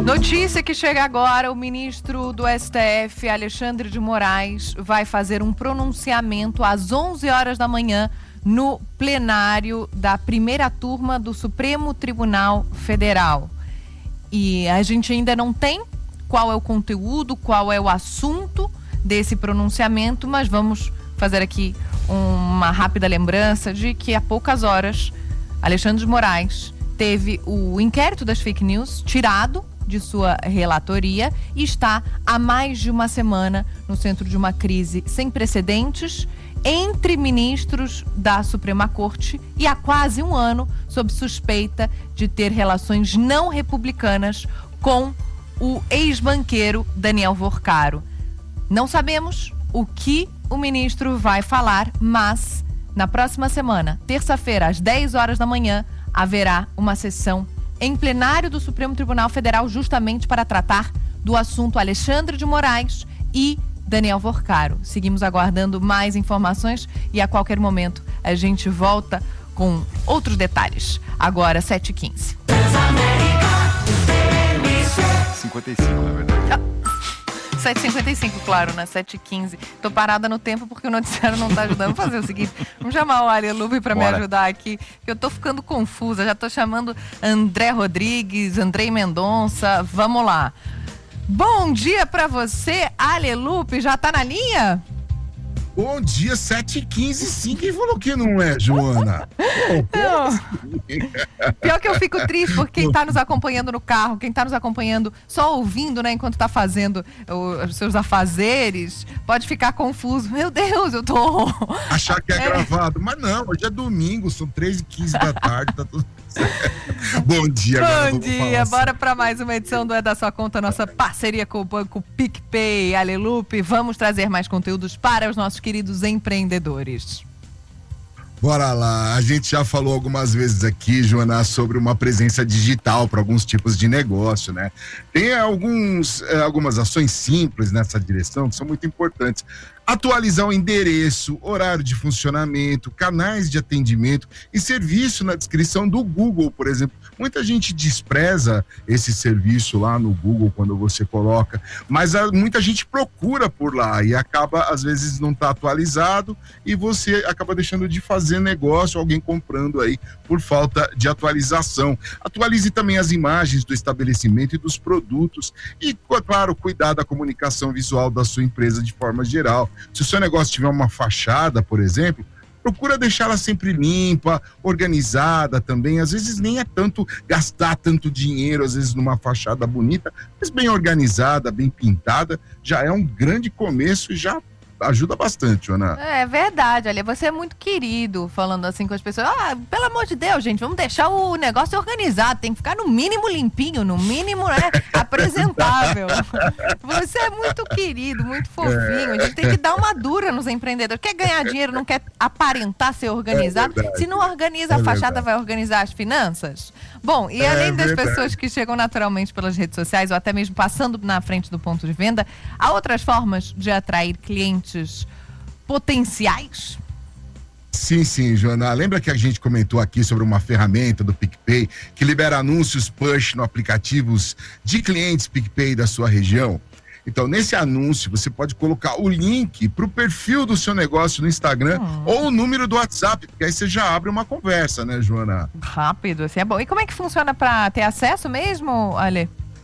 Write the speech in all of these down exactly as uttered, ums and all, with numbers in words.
Notícia que chega agora: o ministro do S T F, Alexandre de Moraes, vai fazer um pronunciamento às onze horas da manhã no plenário da primeira turma do Supremo Tribunal Federal. E a gente ainda não tem qual é o conteúdo, qual é o assunto desse pronunciamento, mas vamos fazer aqui uma rápida lembrança de que há poucas horas Alexandre de Moraes teve o inquérito das fake news tirado de sua relatoria e está há mais de uma semana no centro de uma crise sem precedentes entre ministros da Suprema Corte e há quase um ano sob suspeita de ter relações não republicanas com o ex-banqueiro Daniel Vorcaro. Não sabemos o que o ministro vai falar, mas na próxima semana, terça-feira, às dez horas da manhã, haverá uma sessão em plenário do Supremo Tribunal Federal justamente para tratar do assunto Alexandre de Moraes e Daniel Vorcaro. Seguimos aguardando mais informações e a qualquer momento a gente volta com outros detalhes. Agora, sete e quinze. cinquenta e cinco, na verdade. sete e cinquenta e cinco, claro, né? sete e quinze. Tô parada no tempo porque o noticiário não tá ajudando. Vamos fazer o seguinte, vamos chamar o Alelupe pra Bora. me ajudar aqui, que eu tô ficando confusa. Já tô chamando André Rodrigues, Andrei Mendonça. Vamos lá. Bom dia pra você, Alelupe. Já tá na linha? Bom dia, sete e quinze, sim. Quem falou que não é, Joana? Não. Pior que eu fico triste porque quem tá nos acompanhando no carro, quem tá nos acompanhando só ouvindo, né, enquanto tá fazendo os seus afazeres, pode ficar confuso. Meu Deus, eu tô... Achar que é, é. gravado. Mas não, hoje é domingo, são três e quinze da tarde, tá tudo certo. Bom dia. Bom dia, bora para mais uma edição do É da Sua Conta, nossa parceria com o Banco PicPay. Alelupe, vamos trazer mais conteúdos para os nossos queridos empreendedores. Bora lá, a gente já falou algumas vezes aqui, Joana, sobre uma presença digital para alguns tipos de negócio, né? Tem alguns, algumas ações simples nessa direção que são muito importantes. Atualizar o endereço, horário de funcionamento, canais de atendimento e serviço na descrição do Google, por exemplo. Muita gente despreza esse serviço lá no Google quando você coloca, mas a, muita gente procura por lá e acaba, às vezes, não tá atualizado e você acaba deixando de fazer negócio, alguém comprando aí por falta de atualização. Atualize também as imagens do estabelecimento e dos produtos e, claro, cuidar da comunicação visual da sua empresa de forma geral. Se o seu negócio tiver uma fachada, por exemplo, procura deixá-la sempre limpa, organizada também. Às vezes nem é tanto gastar tanto dinheiro, às vezes numa fachada bonita, mas bem organizada, bem pintada, já é um grande começo e já ajuda bastante, Joana. É verdade, olha, você é muito querido falando assim com as pessoas. Ah, pelo amor de Deus, gente, vamos deixar o negócio organizado, tem que ficar no mínimo limpinho, no mínimo, né, apresentável. Você é muito querido, muito fofinho, a gente tem que dar uma dura nos empreendedores. Quer ganhar dinheiro, não quer aparentar ser organizado? É se não organiza a é fachada, verdade. Vai organizar as finanças? Bom, e além é das verdade. pessoas que chegam naturalmente pelas redes sociais ou até mesmo passando na frente do ponto de venda, há outras formas de atrair clientes potenciais? Sim, sim, Joana. Lembra que a gente comentou aqui sobre uma ferramenta do PicPay que libera anúncios push no aplicativos de clientes PicPay da sua região? Então, nesse anúncio, você pode colocar o link para o perfil do seu negócio no Instagram hum. ou o número do WhatsApp, porque aí você já abre uma conversa, né, Joana? Rápido, assim é bom. E como é que funciona para ter acesso mesmo, Ale?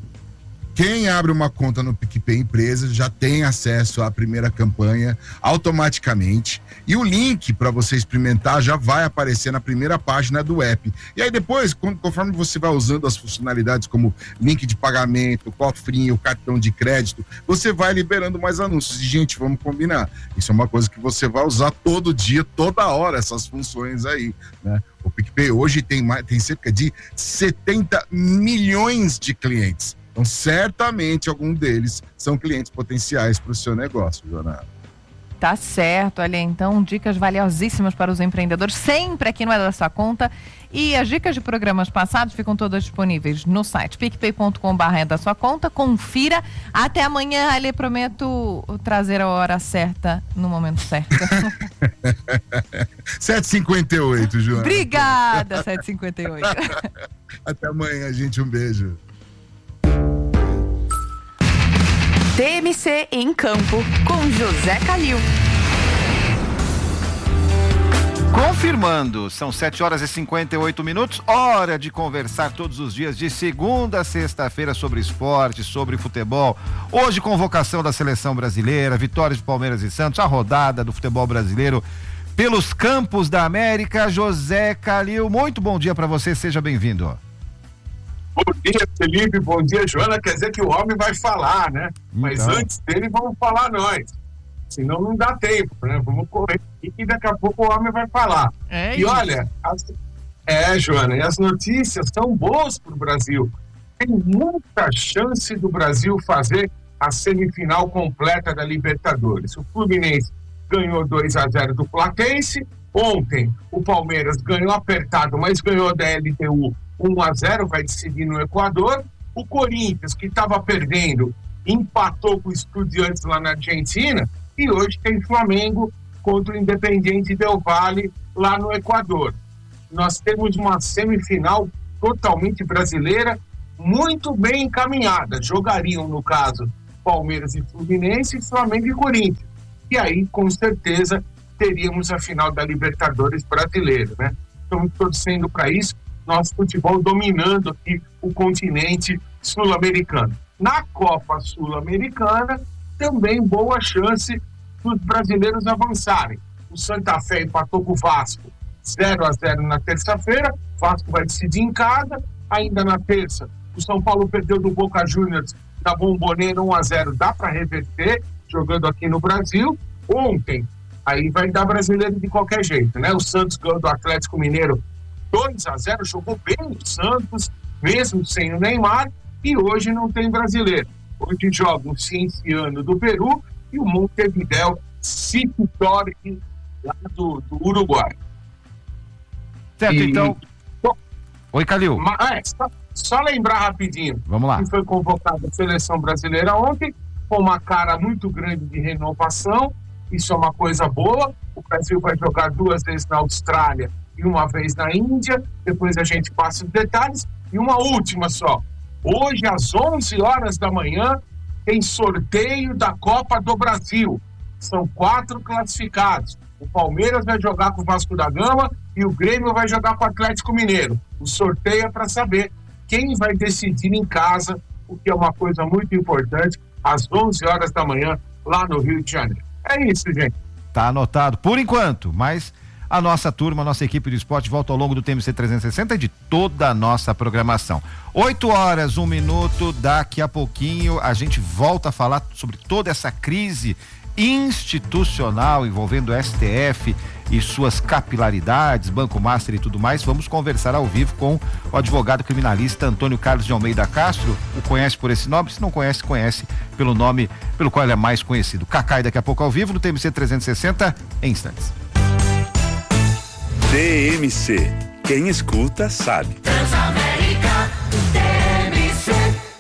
Quem abre uma conta no PicPay Empresa já tem acesso à primeira campanha automaticamente e o link para você experimentar já vai aparecer na primeira página do app. E aí depois, conforme você vai usando as funcionalidades como link de pagamento, cofrinho, cartão de crédito, você vai liberando mais anúncios. E, gente, vamos combinar, isso é uma coisa que você vai usar todo dia, toda hora, essas funções aí, né? O PicPay hoje tem, mais, tem cerca de setenta milhões de clientes. Então, certamente, algum deles são clientes potenciais para o seu negócio, Joana. Tá certo, olha, então, dicas valiosíssimas para os empreendedores, sempre aqui no É da Sua Conta. E as dicas de programas passados ficam todas disponíveis no site picpay ponto com barra é da sua conta. Confira. Até amanhã, Ale, prometo trazer a hora certa no momento certo. sete e cinquenta e oito, Joana. Obrigada, sete e cinquenta e oito. Até amanhã, gente. Um beijo. T M C em Campo, com José Calil. Confirmando, são sete horas e cinquenta e oito minutos, hora de conversar todos os dias, de segunda a sexta-feira, sobre esporte, sobre futebol. Hoje, convocação da seleção brasileira, vitórias de Palmeiras e Santos, a rodada do futebol brasileiro pelos campos da América. José Calil, muito bom dia para você, seja bem-vindo. Bom dia, Felipe, bom dia, Joana. Quer dizer que o homem vai falar, né? Então. Mas antes dele, vamos falar nós. Senão não dá tempo, né? Vamos correr aqui e daqui a pouco o homem vai falar. É e isso. olha, as... é, Joana, e as notícias são boas para o Brasil. Tem muita chance do Brasil fazer a semifinal completa da Libertadores. O Fluminense ganhou dois a zero do Platense. Ontem, o Palmeiras ganhou apertado, mas ganhou da L T U um a zero, vai decidir no Equador. O Corinthians, que estava perdendo, empatou com o Estudiantes lá na Argentina. E hoje tem Flamengo contra o Independiente Del Valle lá no Equador. Nós temos uma semifinal totalmente brasileira, muito bem encaminhada. Jogariam, no caso, Palmeiras e Fluminense, Flamengo e Corinthians. E aí, com certeza, teríamos a final da Libertadores brasileira, né? Estamos torcendo para isso. Nosso futebol dominando aqui o continente sul-americano. Na Copa Sul-Americana, também boa chance dos brasileiros avançarem. O Santa Fé empatou com o Vasco zero a zero na terça-feira. O Vasco vai decidir em casa. Ainda na terça, o São Paulo perdeu do Boca Juniors na Bombonera um a zero. Dá para reverter, jogando aqui no Brasil. Ontem, aí vai dar brasileiro de qualquer jeito, né? O Santos ganhou do Atlético Mineiro dois a zero, jogou bem o Santos, mesmo sem o Neymar, e hoje não tem brasileiro. Hoje joga o Cienciano do Peru e o Montevideo City Torque lá do, do Uruguai. Certo, e, então... Bom, oi, Calil. Mas, é, só, só lembrar rapidinho. Vamos lá. Que foi convocada a seleção brasileira ontem, com uma cara muito grande de renovação. Isso é uma coisa boa. O Brasil vai jogar duas vezes na Austrália e uma vez na Índia. Depois a gente passa os detalhes. E uma última só. Hoje, às onze horas da manhã, tem sorteio da Copa do Brasil. São quatro classificados. O Palmeiras vai jogar com o Vasco da Gama e o Grêmio vai jogar com o Atlético Mineiro. O sorteio é para saber quem vai decidir em casa, o que é uma coisa muito importante, às onze horas da manhã, lá no Rio de Janeiro. É isso, gente. Tá anotado, por enquanto, mas a nossa turma, a nossa equipe de esporte volta ao longo do T M C trezentos e sessenta e de toda a nossa programação. oito horas, um minuto, daqui a pouquinho a gente volta a falar sobre toda essa crise institucional envolvendo o S T F e suas capilaridades, Banco Master e tudo mais. Vamos conversar ao vivo com o advogado criminalista Antônio Carlos de Almeida Castro. O conhece por esse nome? Se não conhece, conhece pelo nome pelo qual ele é mais conhecido. Cacai daqui a pouco ao vivo no T M C trezentos e sessenta, em instantes. T M C, quem escuta sabe. Transamérica, T M C.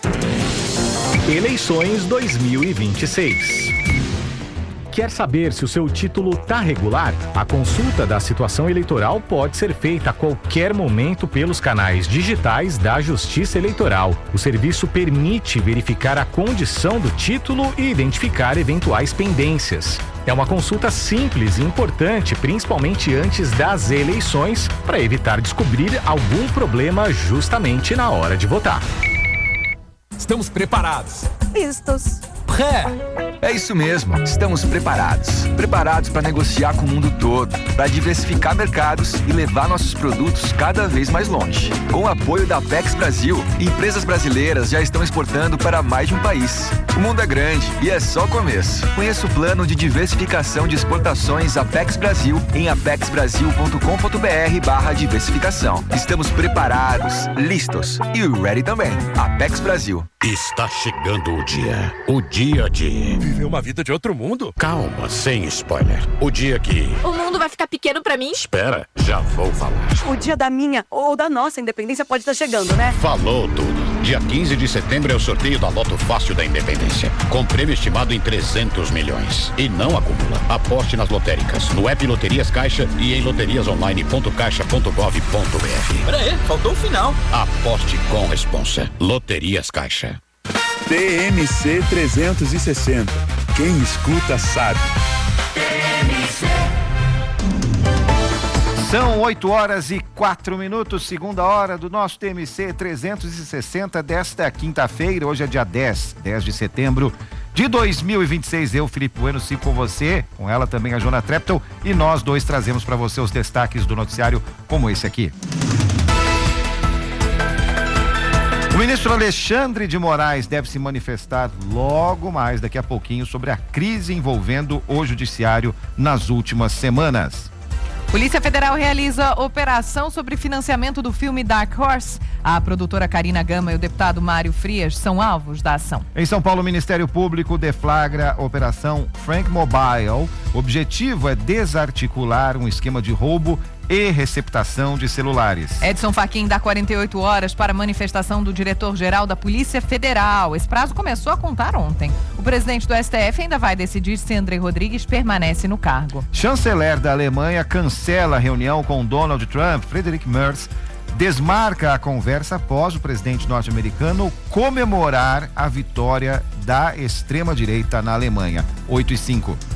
Eleições dois mil e vinte e seis. Quer saber se o seu título está regular? A consulta da situação eleitoral pode ser feita a qualquer momento pelos canais digitais da Justiça Eleitoral. O serviço permite verificar a condição do título e identificar eventuais pendências. É uma consulta simples e importante, principalmente antes das eleições, para evitar descobrir algum problema justamente na hora de votar. Estamos preparados. Vistos. É. É isso mesmo, estamos preparados. Preparados para negociar com o mundo todo, para diversificar mercados e levar nossos produtos cada vez mais longe. Com o apoio da Apex Brasil, empresas brasileiras já estão exportando para mais de um país. O mundo é grande e é só o começo. Conheça o plano de diversificação de exportações Apex Brasil em apex brasil ponto com ponto br barra diversificação. Estamos preparados, listos e ready também. Apex Brasil. Está chegando o dia. O dia de... viver uma vida de outro mundo? Calma, sem spoiler. O dia que... o mundo vai ficar pequeno pra mim? Espera, já vou falar. O dia da minha ou da nossa independência pode estar chegando, né? Falou tudo. Dia quinze de setembro é o sorteio da Loto Fácil da Independência, com prêmio estimado em trezentos milhões. E não acumula. Aposte nas lotéricas, no app Loterias Caixa e em loterias online ponto caixa ponto gov ponto br. Pera aí, faltou o final. Aposte com responsa. Loterias Caixa. T M C trezentos e sessenta. Quem escuta sabe. São oito horas e quatro minutos, segunda hora do nosso T M C trezentos e sessenta desta quinta-feira. Hoje é dia dez, dez de setembro de dois mil e vinte e seis. Eu, Felipe Bueno, sigo com você, com ela também a Joana Treptow, e nós dois trazemos para você os destaques do noticiário, como esse aqui. O ministro Alexandre de Moraes deve se manifestar logo mais, daqui a pouquinho, sobre a crise envolvendo o judiciário nas últimas semanas. Polícia Federal realiza operação sobre financiamento do filme Dark Horse. A produtora Karina Gama e o deputado Mário Frias são alvos da ação. Em São Paulo, o Ministério Público deflagra a Operação Frank Mobile. O objetivo é desarticular um esquema de roubo e receptação de celulares. Edson Fachin dá quarenta e oito horas para a manifestação do diretor-geral da Polícia Federal. Esse prazo começou a contar ontem. O presidente do S T F ainda vai decidir se André Rodrigues permanece no cargo. Chanceler da Alemanha cancela a reunião com Donald Trump. Friedrich Merz desmarca a conversa após o presidente norte-americano comemorar a vitória da extrema-direita na Alemanha. oito e cinco.